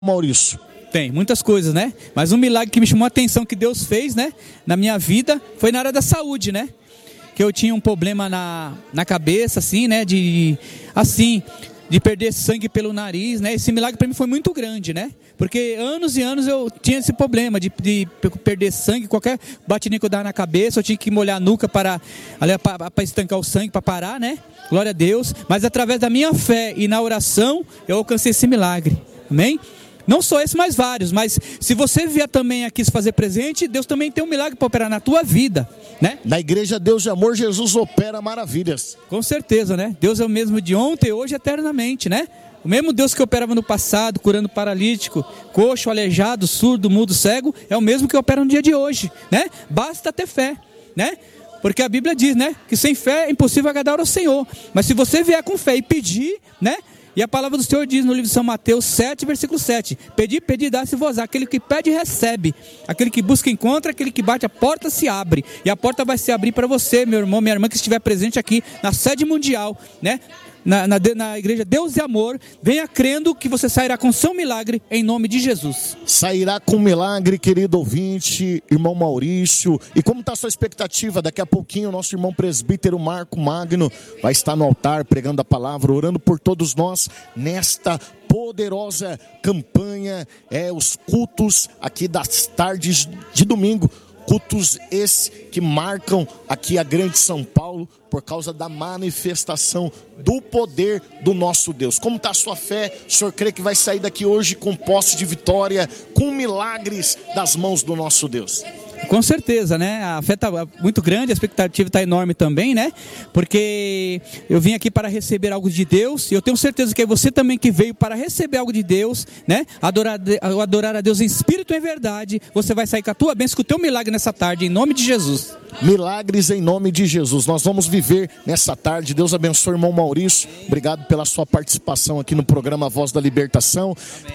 Maurício? Tem muitas coisas, né? Mas um milagre que me chamou a atenção que Deus fez, né, na minha vida, foi na área da saúde, né? Que eu tinha um problema na cabeça, assim, né? De perder sangue pelo nariz, né? Esse milagre para mim foi muito grande, né? Porque anos e anos eu tinha esse problema de perder sangue, qualquer batidinha que eu dava na cabeça, eu tinha que molhar a nuca para estancar o sangue, para parar, né? Glória a Deus. Mas através da minha fé e na oração, eu alcancei esse milagre. Amém? Não só esse, mas vários. Mas se você vier também aqui se fazer presente, Deus também tem um milagre para operar na tua vida, né? Na igreja Deus de Amor, Jesus opera maravilhas. Com certeza, né? Deus é o mesmo de ontem, hoje e eternamente, né? O mesmo Deus que operava no passado, curando paralítico, coxo, aleijado, surdo, mudo, cego, é o mesmo que opera no dia de hoje, né? Basta ter fé, né? Porque a Bíblia diz, né? Que sem fé é impossível agradar ao Senhor. Mas se você vier com fé e pedir, né? E a palavra do Senhor diz no livro de São Mateus 7, versículo 7. Pedi, dá-se-vos. Aquele que pede, recebe. Aquele que busca, encontra. Aquele que bate, a porta se abre. E a porta vai se abrir para você, meu irmão, minha irmã, que estiver presente aqui na sede mundial, né? Na igreja Deus e Amor. Venha crendo que você sairá com seu milagre em nome de Jesus. Sairá com milagre, querido ouvinte, irmão Maurício. E como está a sua expectativa? Daqui a pouquinho o nosso irmão presbítero Marco Magno vai estar no altar pregando a palavra, orando por todos nós nesta poderosa campanha, os cultos aqui das tardes de domingo. Cultos esses que marcam aqui a grande São Paulo por causa da manifestação do poder do nosso Deus. Como está a sua fé? O senhor crê que vai sair daqui hoje com posse de vitória, com milagres das mãos do nosso Deus? Com certeza, né? A fé está muito grande, a expectativa está enorme também, né? Porque eu vim aqui para receber algo de Deus, e eu tenho certeza que é você também que veio para receber algo de Deus, né? Adorar a Deus em espírito e em verdade. Você vai sair com a tua bênção, com o teu milagre nessa tarde, em nome de Jesus. Milagres em nome de Jesus. Nós vamos viver nessa tarde. Deus abençoe o irmão Maurício. Obrigado pela sua participação aqui no programa Voz da Libertação.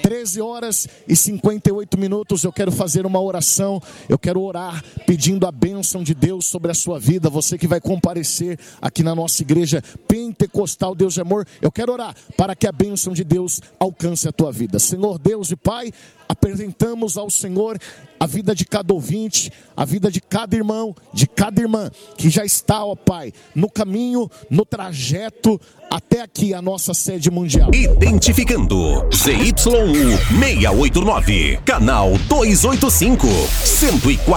13h58. Eu quero fazer uma oração. Eu quero orar pedindo a bênção de Deus sobre a sua vida. Você que vai comparecer aqui na nossa igreja pentecostal Deus de Amor, eu quero orar para que a bênção de Deus alcance a tua vida. Senhor Deus e Pai, apresentamos ao Senhor a vida de cada ouvinte, a vida de cada irmão, de cada irmã que já está, ó Pai, no caminho, no trajeto até aqui a nossa sede mundial. Identificando ZYU 689, canal 285, 104.